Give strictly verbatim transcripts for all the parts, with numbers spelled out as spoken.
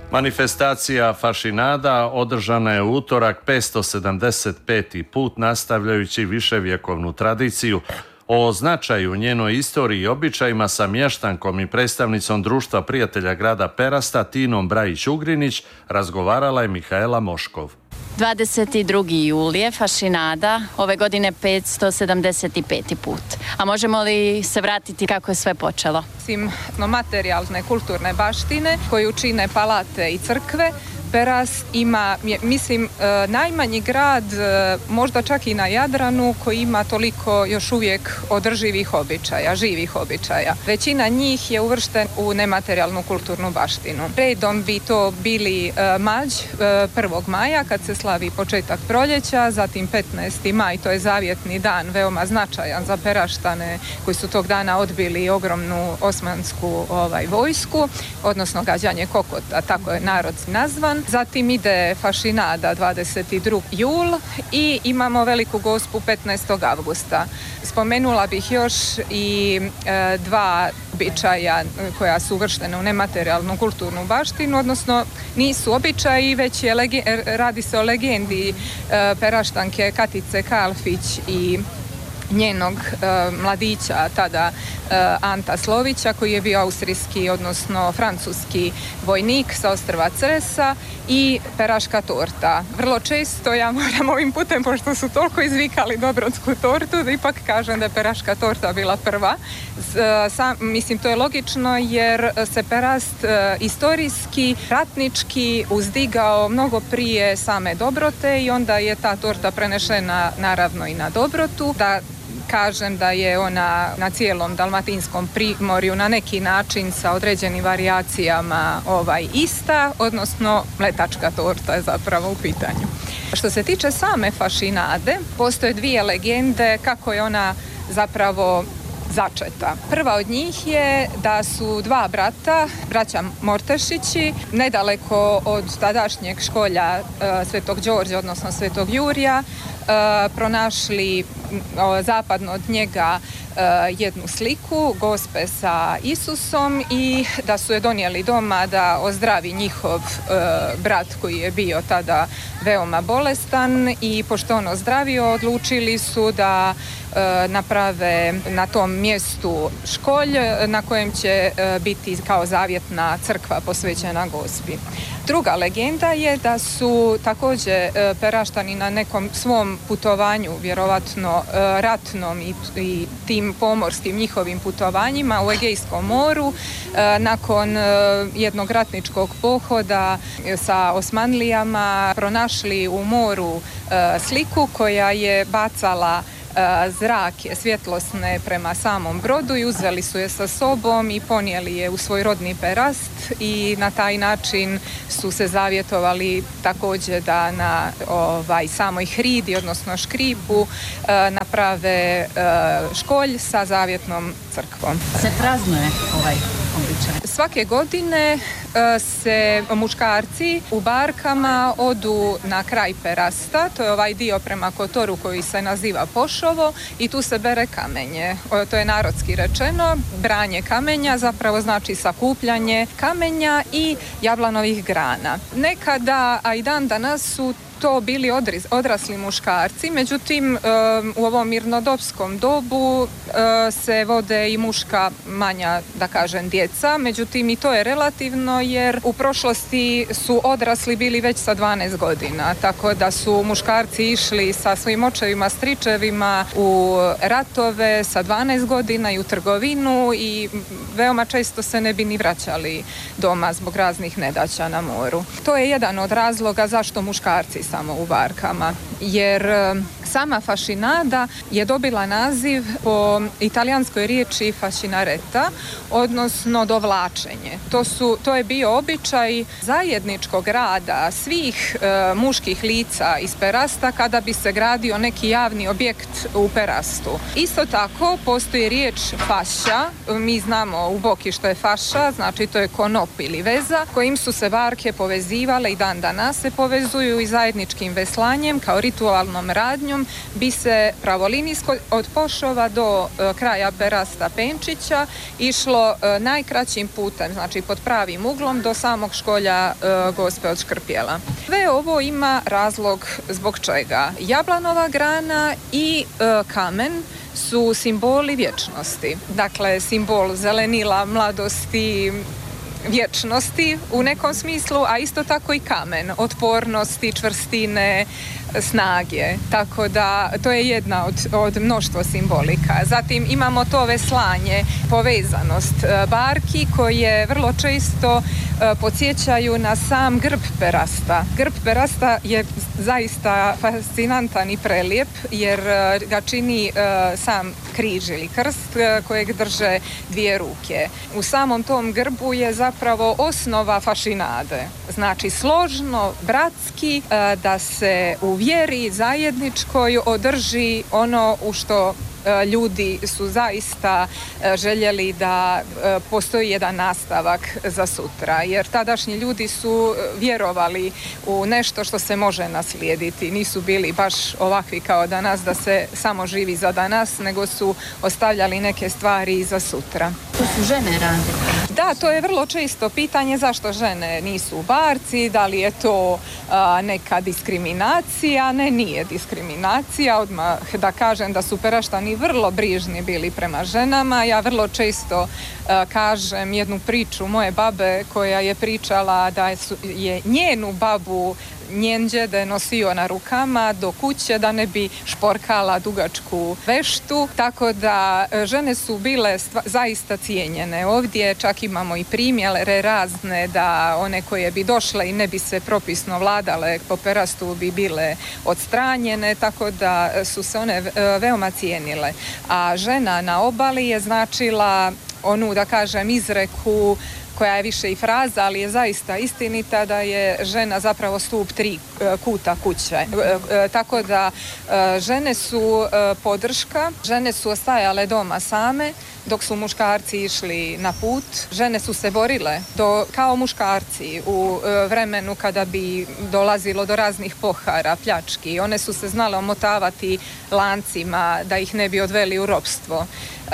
Manifestacija Fašinada održana je u utorak petsto sedamdeset peti put, nastavljajući viševjekovnu tradiciju. O značaju, njenoj istoriji i običajima sa mještankom i predstavnicom Društva prijatelja grada Perasta Tinom Brajić-Ugrinić razgovarala je Mihaela Moškov. dvadeset drugi jul je Fašinada, ove godine petsto sedamdeset peti put. A možemo li se vratiti kako je sve počelo? Osim materijalne kulturne baštine koju čine palate i crkve, Perast ima, mislim, najmanji grad, možda čak i na Jadranu, koji ima toliko još uvijek održivih običaja, živih običaja. Većina njih je uvršten u nematerijalnu kulturnu baštinu. Redom bi to bili Mađ prvog maja, kad se slavi početak proljeća, zatim petnaesti maj, to je zavjetni dan, veoma značajan za Peraštane koji su tog dana odbili ogromnu osmansku ovaj, vojsku, odnosno gađanje kokota, tako je narod nazvan. Zatim ide Fašinada dvadeset drugi jul i imamo veliku gospu petnaestog avgusta. Spomenula bih još i e, dva običaja koja su uvrštena u nematerijalnu kulturnu baštinu, odnosno nisu običaji, već je lege, radi se o legendi e, Peraštanke Katice Kalfić i njenog e, mladića tada e, Anta Slovića, koji je bio austrijski, odnosno francuski vojnik sa ostrva Cresa, i peraška torta. Vrlo često ja moram ovim putem, pošto su toliko izvikali Dobrodsku tortu, da ipak kažem da je peraška torta bila prva. E, sam, mislim, to je logično jer se Perast e, istorijski, ratnički uzdigao mnogo prije same Dobrote i onda je ta torta prenešena naravno i na Dobrotu. Da kažem da je ona na cijelom dalmatinskom primorju na neki način sa određenim varijacijama ovaj, ista, odnosno mletačka torta je zapravo u pitanju. Što se tiče same Fašinade, postoje dvije legende kako je ona zapravo začeta. Prva od njih je da su dva brata, braća Mortešići, nedaleko od tadašnjeg školja e, Svetog Đorđa, odnosno Svetog Jurija, e, pronašli o, zapadno od njega e, jednu sliku Gospe sa Isusom i da su je donijeli doma da ozdravi njihov e, brat koji je bio tada veoma bolestan, i pošto on ozdravio, odlučili su da e, naprave na tom mjestu školj na kojem će e, biti kao zavjetna crkva posvećena Gospi. Druga legenda je da su također e, Peraštani na nekom svom putovanju, vjerovatno e, ratnom i, i tim pomorskim njihovim putovanjima u Egejskom moru, e, nakon e, jednog ratničkog pohoda e, sa Osmanlijama pronašli u moru e, sliku koja je bacala zrake svjetlosne prema samom brodu i uzeli su je sa sobom i ponijeli je u svoj rodni Perast, i na taj način su se zavjetovali također da na ovaj, samoj hridi, odnosno škripu, naprave školj sa zavjetnom crkvom. Se praznuje ovaj običaj? Svake godine se muškarci u barkama odu na kraj Perasta, to je ovaj dio prema Kotoru koji se naziva Pošovo, i tu se bere kamenje. To je narodski rečeno, branje kamenja zapravo znači sakupljanje kamenja i jablanovih grana. Nekada, a i dan danas, su to bili odriz, odrasli muškarci, međutim um, u ovom mirnodopskom dobu uh, se vode i muška manja, da kažem, djeca, međutim i to je relativno jer u prošlosti su odrasli bili već sa dvanaest godina, tako da su muškarci išli sa svojim očevima, stričevima u ratove sa dvanaest godina i u trgovinu, i veoma često se ne bi ni vraćali doma zbog raznih nedaća na moru. To je jedan od razloga zašto muškarci samo u barkama, jer sama Fašinada je dobila naziv po italijanskoj riječi fascinaretta, odnosno dovlačenje. To, su, to je bio običaj zajedničkog rada svih e, muških lica iz Perasta kada bi se gradio neki javni objekt u Perastu. Isto tako postoji riječ faša, mi znamo u Boki što je faša, znači to je konop ili veza, kojim su se barke povezivale i dan danas se povezuju i zajedničkim veslanjem kao ritualnom radnjom Uglavnom bi se pravolinijsko od Pošova do e, kraja Perasta Penčića išlo e, najkraćim putem, znači pod pravim uglom do samog školja e, Gospe od Škrpjela. Sve ovo ima razlog zbog čega. Jablanova grana i e, kamen su simboli vječnosti. Dakle, simbol zelenila, mladosti, vječnosti u nekom smislu, a isto tako i kamen, otpornosti, čvrstine, snage. Tako da to je jedna od, od mnoštva simbolika. Zatim imamo to veslanje, povezanost barki koje vrlo često podsjećaju na sam grb Perasta. Grb Perasta je zaista fascinantan i prelijep jer ga čini sam križ ili krst kojeg drže dvije ruke. U samom tom grbu je zapravo osnova fašinade. Znači složno, bratski, da se u vjeri zajedničkoj održi ono u što ljudi su zaista željeli da postoji jedan nastavak za sutra, jer tadašnji ljudi su vjerovali u nešto što se može naslijediti. Nisu bili baš ovakvi kao danas da se samo živi za danas, nego su ostavljali neke stvari i za sutra. To su žene radile. Da, to je vrlo često pitanje zašto žene nisu u barci, da li je to a, neka diskriminacija. Ne, nije diskriminacija. Odmah da kažem da su Peraštani vrlo brižni bili prema ženama. Ja vrlo često a, kažem jednu priču moje babe koja je pričala da je njenu babu njen djede nosio na rukama do kuće da ne bi šporkala dugačku veštu, tako da žene su bile stva, zaista cijenjene. Ovdje čak imamo i primjere razne da one koje bi došle i ne bi se propisno vladale po Perastu bi bile odstranjene, tako da su se one veoma cijenile. A žena na obali je značila onu, da kažem, izreku koja je više i fraza, ali je zaista istinita, da je žena zapravo stup tri kuta kuće. Tako da žene su podrška, žene su ostajale doma same, dok su muškarci išli na put. Žene su se borile do, kao muškarci u vremenu kada bi dolazilo do raznih pohara, pljački. One su se znale omotavati lancima da ih ne bi odveli u ropstvo. Uh,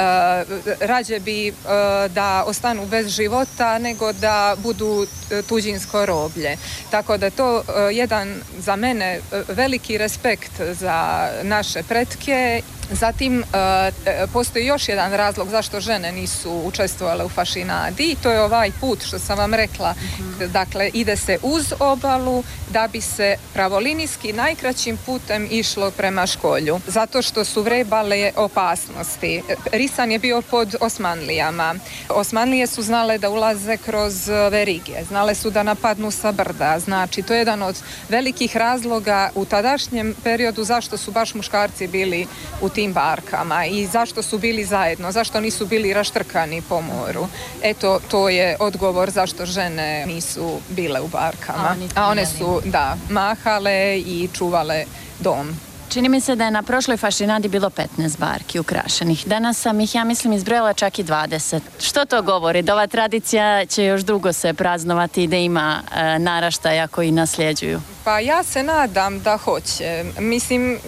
rađe bi uh, da ostanu bez života nego da budu uh, tuđinsko roblje. Tako da to uh, jedan za mene uh, veliki respekt za naše pretke. Zatim uh, postoji još jedan razlog zašto žene nisu učestvovale u fašinadi i to je ovaj put što sam vam rekla. Uh-huh. Dakle, ide se uz obalu da bi se pravolinijski najkraćim putem išlo prema školju. Zato što su vrebale opasnosti. Risan je bio pod Osmanlijama. Osmanlije su znale da ulaze kroz verige, znale su da napadnu sa brda. Znači, to je jedan od velikih razloga u tadašnjem periodu zašto su baš muškarci bili u tim barkama i zašto su bili zajedno, zašto nisu bili raštrkani po moru. Eto, to je odgovor zašto žene nisu bile u barkama. A, A one su, da, mahale i čuvale dom. Čini mi se da je na prošloj fašinadi bilo petnaest barki ukrašenih. Danas sam ih, ja mislim, izbrojala čak i dvadeset. Što to govori? Da ova tradicija će još dugo se praznovati i da ima e, naraštaja koji nasljeđuju? Pa ja se nadam da hoće. Mislim,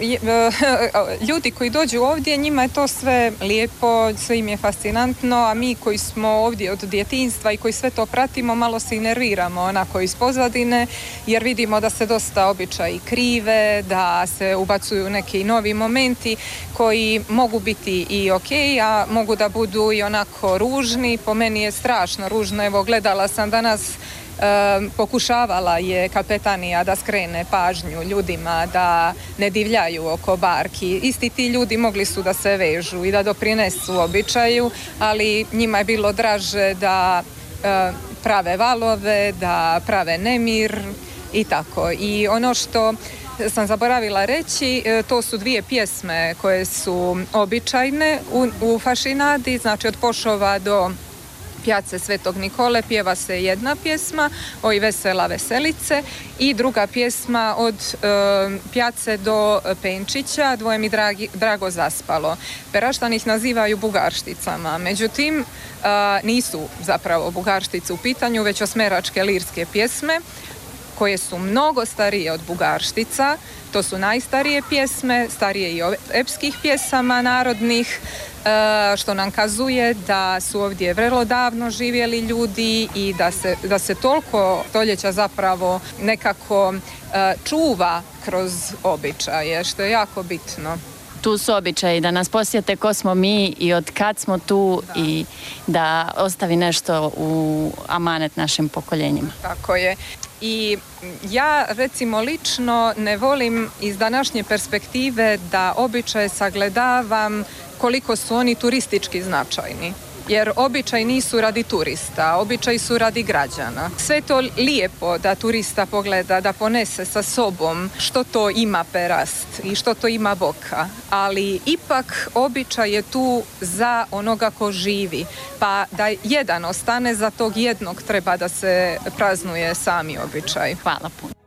ljudi koji dođu ovdje, njima je to sve lijepo, sve im je fascinantno, a mi koji smo ovdje od djetinjstva i koji sve to pratimo, malo se i nerviramo onako iz pozadine, jer vidimo da se dosta običaji krive, da se ubacuju neki novi momenti koji mogu biti i ok, a mogu da budu i onako ružni. Po meni je strašno ružno. Evo, gledala sam danas, E, pokušavala je kapetanija da skrene pažnju ljudima da ne divljaju oko barki. Isti ti ljudi mogli su da se vežu i da doprinesu običaju, ali njima je bilo draže da e, prave valove, da prave nemir i tako. I ono što sam zaboravila reći, to su dvije pjesme koje su običajne u, u fašinadi, znači od Pošova do Pjace Svetog Nikole pjeva se jedna pjesma, Oj vesela veselice, i druga pjesma od e, Pjace do Penčića, Dvoje mi dragi, drago zaspalo. Peraštani ih nazivaju bugaršticama, međutim e, nisu zapravo bugarštice u pitanju, već osmeračke lirske pjesme koje su mnogo starije od bugarštica. To su najstarije pjesme, starije i od epskih pjesama narodnih, što nam kazuje da su ovdje vrlo davno živjeli ljudi i da se, da se toliko stoljeća zapravo nekako čuva kroz običaje, što je jako bitno. Tu su običaji da nas posjete ko smo mi i od kad smo tu da. I da ostavi nešto u amanet našim pokoljenjima. Tako je. I ja recimo lično ne volim iz današnje perspektive da običaje sagledavam koliko su oni turistički značajni. Jer običaji nisu radi turista, običaji su radi građana. Sve to lijepo da turista pogleda, da ponese sa sobom što to ima Perast i što to ima Boka, ali ipak običaj je tu za onoga ko živi, pa da jedan ostane, za tog jednog treba da se praznuje sami običaj. Hvala puno.